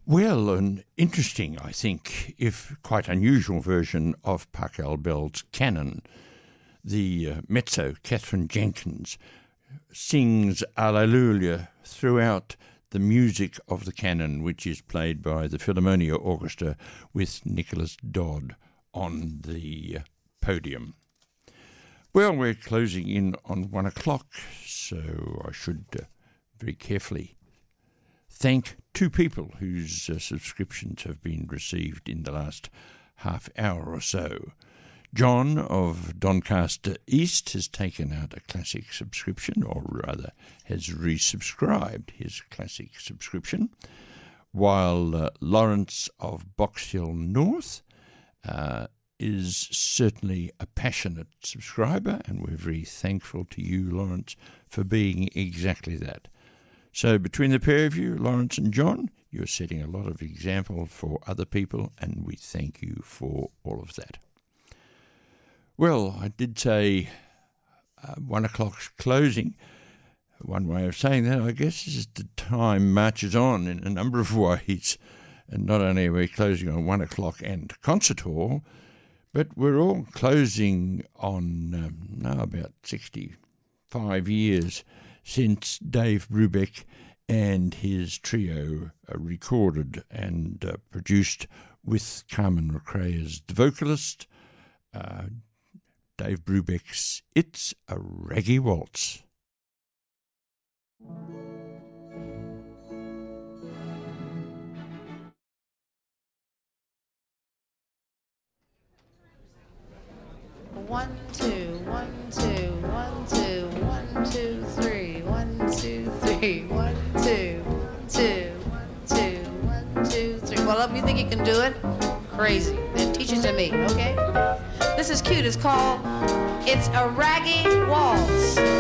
Well, an interesting, I think, if quite unusual version of Pachelbel's Bell's Canon. The mezzo, Catherine Jenkins, sings Alleluia throughout the music of the canon, which is played by the Philharmonia Orchestra with Nicholas Dodd on the podium. Well, we're closing in on 1 o'clock, so I should very carefully thank two people whose subscriptions have been received in the last half hour or so. John of Doncaster East has taken out a classic subscription, or rather has resubscribed his classic subscription, while Lawrence of Box Hill North is certainly a passionate subscriber, and we're very thankful to you, Lawrence, for being exactly that. So between the pair of you, Lawrence and John, you're setting a lot of example for other people, and we thank you for all of that. Well, I did say 1 o'clock's closing. One way of saying that, I guess, is the time marches on in a number of ways. And not only are we closing on 1 o'clock and concert hall, but we're all closing on about 65 years since Dave Brubeck and his trio recorded and produced with Carmen McRae as the vocalist, Dave Brubeck's It's a Raggy Waltz. One, two, 1, 2, 1, 2, 1, 2, 3, 1, 2, 3, 1, 2, 2, 1, 2, 1, 2, 3. Well, if you think you can do it, crazy. Then teach it to me, okay? This is cute. It's called It's a Raggy Waltz.